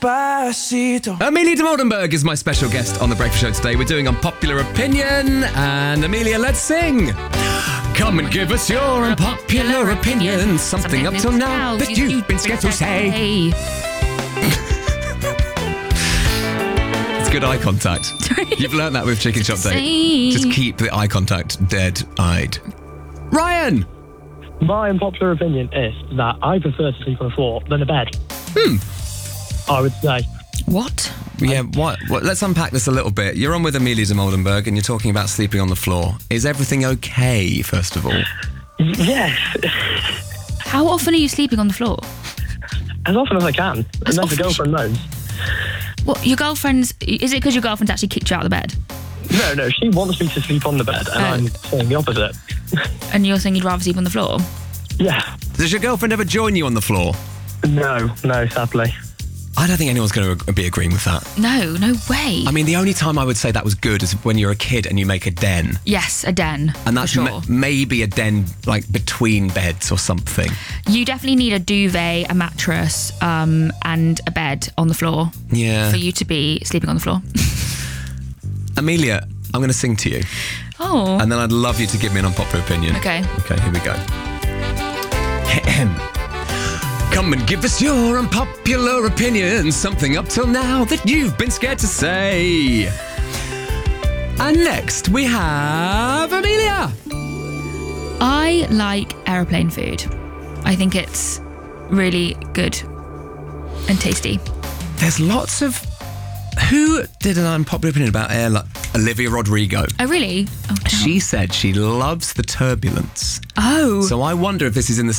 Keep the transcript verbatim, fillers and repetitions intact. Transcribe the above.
Despacito. Amelia de Moldenberg is my special guest on The Breakfast Show today. We're doing Unpopular Opinion. And Amelia, let's sing. Come and give us your unpopular opinion. Something up till now that you've been scared to say. It's good eye contact. You've learnt that with Chicken Shop Day. Just keep the eye contact dead-eyed. Ryan! My unpopular opinion is that I prefer to sleep on the floor than a bed. Hmm. I would say. What? Yeah, what, what? Let's unpack this a little bit. You're on with Amelia de Moldenberg and you're talking about sleeping on the floor. Is everything okay, first of all? Yes. How often are you sleeping on the floor? As often as I can. As Unless often the girlfriend knows. What, your girlfriend's... Is it because your girlfriend's actually kicked you out of the bed? No, no, she wants me to sleep on the bed, and Oh. I'm saying the opposite. And you're saying you'd rather sleep on the floor? Yeah. Does your girlfriend ever join you on the floor? No, no, sadly. I don't think anyone's going to be agreeing with that. No, no way. I mean, the only time I would say that was good is when you're a kid and you make a den. Yes, a den. And that's for sure. ma- maybe a den, like, between beds or something. You definitely need a duvet, a mattress, um, and a bed on the floor Yeah. for you to be sleeping on the floor. Amelia, I'm going to sing to you. Oh. And then I'd love you to give me an unpopular opinion. Okay. Okay, here we go. Come and give us your unpopular opinion. Something up till now that you've been scared to say. And next we have Amelia. I like aeroplane food. I think it's really good and tasty. There's lots of... Who did an unpopular opinion about airline? Olivia Rodrigo. Oh, really? Oh, no. She said she loves the turbulence. Oh. So I wonder if this is in the